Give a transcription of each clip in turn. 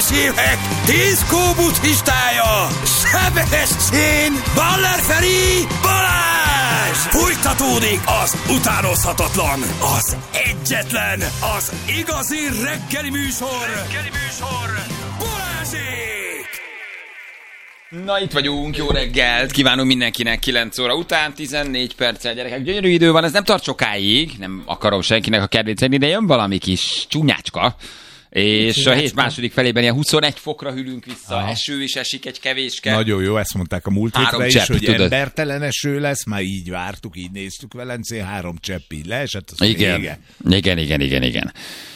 évek diszkó buddhistája, Sebestyén Baller Feri Balázs! Fújtatódik az utánozhatatlan, az egyetlen, az igazi reggeli műsor, Balázsék! Na, itt vagyunk, jó reggelt, kívánunk mindenkinek 9 óra után, 14 perccel, gyerekek, gyönyörű idő van, ez nem tart sokáig, nem akarom senkinek a kedvét szedni, de jön valami kis csúnyácska, és a hét második felében ilyen 21 fokra hűlünk vissza, eső is esik egy kevéske. Nagyon jó, ezt mondták a múlt hétre is, hogy tudod. Embertelen eső lesz, már így vártuk, így néztük Velencén, 3 csepp így leesett, az vége. Igen.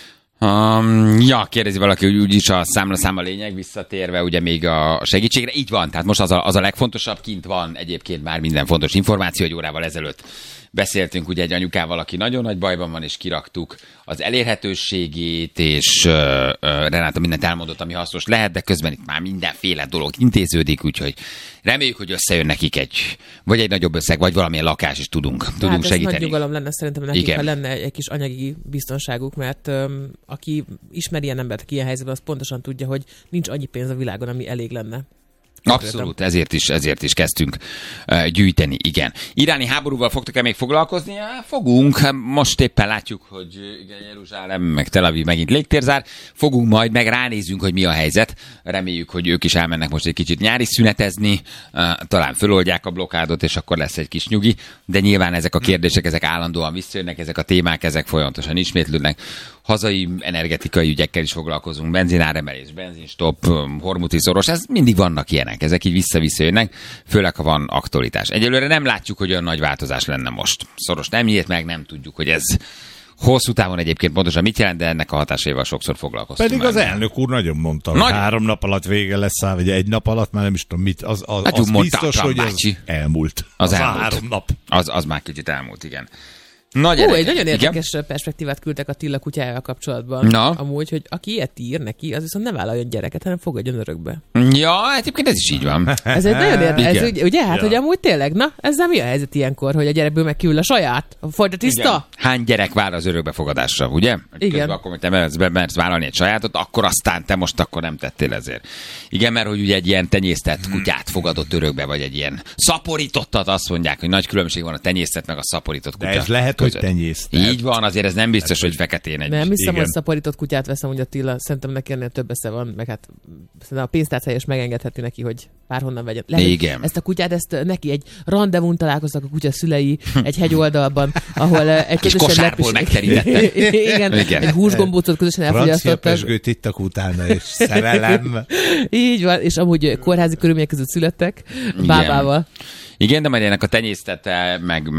Ja, kérdezi valaki, hogy úgyis a számla lényeg, visszatérve ugye még a segítségre. Így van, tehát most az a legfontosabb, kint van egyébként már minden fontos információ, egy órával ezelőtt beszéltünk ugye egy anyukával, aki nagyon nagy bajban van, és kiraktuk az elérhetőségét, és Renáta mindent elmondott, ami hasznos lehet, de közben itt már mindenféle dolog intéződik, úgyhogy reméljük, hogy összejön nekik egy nagyobb összeg, vagy valamilyen lakás is tudunk segíteni. Ez nagy nyugalom lenne szerintem nekik, ha lenne egy kis anyagi biztonságuk, mert aki ismeri ilyen embert, aki ilyen helyzetben, az pontosan tudja, hogy nincs annyi pénz a világon, ami elég lenne. Abszolút, ezért is kezdtünk gyűjteni, igen. Iráni háborúval fogtok-e még foglalkozni? Ja, fogunk. Most éppen látjuk, hogy igen, Jeruzsálem, meg Tel Aviv megint légtérzár. Fogunk majd, meg ránézünk, hogy mi a helyzet. Reméljük, hogy ők is elmennek most egy kicsit nyári szünetezni, talán föloldják a blokkádot, és akkor lesz egy kis nyugi. De nyilván ezek a kérdések, ezek állandóan visszajönnek, ezek a témák, ezek folyamatosan ismétlődnek. Hazai energetikai ügyekkel is foglalkozunk, benzináremelés, benzinstop, hormuti szoros, ez mindig vannak ilyenek, ezek így vissza-visszajönnek, főleg ha van aktualitás. Egyelőre nem látjuk, hogy olyan nagy változás lenne most. Szoros nem nyílt meg, nem tudjuk, hogy ez hosszú távon egyébként pontosan mit jelent, de ennek a hatásaival sokszor foglalkoztunk. Pedig az elnök úr nagyon mondta, hogy 3 nap alatt vége lesz, vagy 1 nap alatt, már nem is tudom mit, az biztos, hogy ez elmúlt. Az elmúlt. 3 nap. Az már kicsit elmúlt, igen. Egy nagyon érdekes perspektívát küldtek a Tilla kutyájával kapcsolatban. Na? Amúgy, hogy aki ilyet ír neki, az viszont ne vállaljon gyereket, hanem fogadjon örökbe. Ja, egyébként ez is így van. Ez egy nagyon érdekes, ugye? Hát, hogy amúgy tényleg, na, ezzel mi a helyzet ilyenkor, hogy a gyerekből megkívül a saját? Folyt a tiszta? Igen. Hány gyerek vár az örökbefogadásra, ugye? Igen. Közben akkor, hogy te mersz vállalni egy sajátot, akkor aztán te most akkor nem tettél ezért. Igen, mert hogy ugye egy ilyen tenyésztett kutyát fogadott örökbe, vagy egy ilyen szaporítottat, azt mondják, hogy nagy különbség van a tenyésztett meg a szaporított kutya. De ez lehet, hogy tenyésztett. Így van, azért ez nem biztos, hogy feketén egy. Nem hiszem, hogy szaporított kutyát veszem, hogy Attila, szerintem neki ennél több esze van, meg hát szerintem a pénztárcája is megengedheti neki, hogy bárhonnan vegyen. Igen. Ezt a kutyát, neki egy rendezvún találkoztak a kutya szülei egy hegyoldalban, ahol egy közösen kosárból megterítettek. Igen, egy húsgombócot közösen elfogyasztottak. Francia pezsgőt ittak utána, és szerelem. Így van, és amúgy kórházi körülmények között születtek, bábával. Igen, de majd ennek a tenyésztete,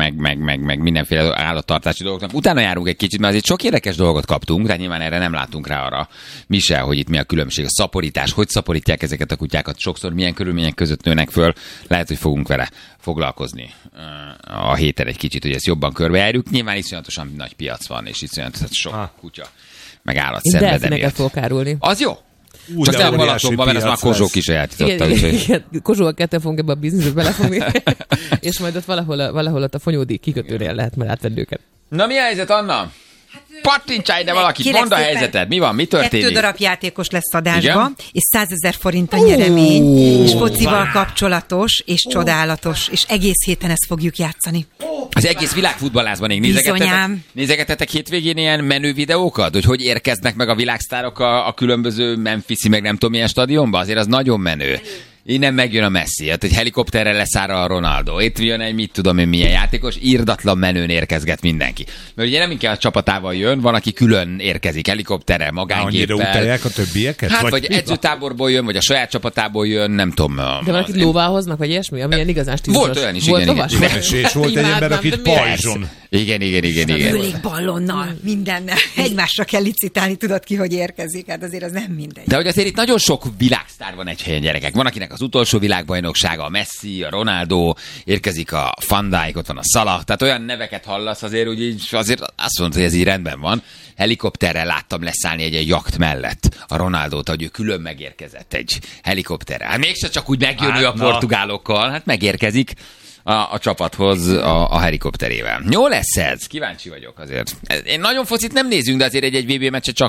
meg mindenféle állattartási dolgoknak. Utána járunk egy kicsit, mert azért sok érdekes dolgot kaptunk, tehát nyilván erre nem látunk rá arra mi se, hogy itt mi a különbség. A szaporítás, hogy szaporítják ezeket a kutyákat, sokszor milyen körülmények között nőnek föl. Lehet, hogy fogunk vele foglalkozni a héten egy kicsit, hogy ezt jobban körbejárjuk. Nyilván iszonyatosan nagy piac van, és iszonyatosan sok kutya, meg állat szenved emiatt. Fog árulni. Az jó. Csak te a Balatonban, mert ez már Kozsó kisajátította. Igen, Kozsóval ketten fogunk ebbe a bizniszbe belefogni, és majd ott valahol ott a Fonyódi kikötőnél lehet már átvenni őket. Na, mi a helyzet, Anna? Pattintsál ide valakit, mondd a helyzeted, mi van, mi történik? 2 darab játékos lesz adásban, és 100 000 forint a nyeremény, és focival kapcsolatos, és csodálatos, és egész héten ezt fogjuk játszani. Az egész világfutballázban még nézegetetek hétvégén ilyen menő videókat, hogy érkeznek meg a világsztárok a különböző Memphis-i, meg nem tudom milyen stadionba, azért az nagyon menő. Innen megjön a Messi, hát egy helikopterrel leszáll a Ronaldo. Itt jön egy mit tudom én milyen játékos, irdatlan menőn érkezget mindenki. Mert ugye nem inkább a csapatával jön, van, aki külön érkezik, helikopterrel, magángéppel. Annyira utálják a többieket? Hát vagy edzőtáborból jön, vagy a saját csapatából jön, nem tudom. De valakit lóvá hoznak, vagy ilyesmi, amilyen igazán stílusos. Volt olyan is, igen. És volt egy ember, akit pajzson. Igen. Ballonnal, mindennel. Egymásra kell licitálni, tudod ki, hogy érkezik. Hát azért az nem mindegy. De hogy azért itt nagyon sok világsztár van egy helyen, gyerekek. Van, akinek az utolsó világbajnoksága, a Messi, a Ronaldo, érkezik a Van Dijk, ott van a Salah, tehát olyan neveket hallasz azért, úgy azért azt mondta, hogy ez így rendben van. Helikopterrel láttam leszállni egy jakt mellett a Ronaldót, hogy ő külön megérkezett egy helikopterrel. Hát mégse csak úgy megjön ő a portugálokkal, hát megérkezik a csapathoz a helikopterével. Jó lesz ez? Kíváncsi vagyok azért. Én nagyon focit nem nézünk, de azért egy VB meccset csak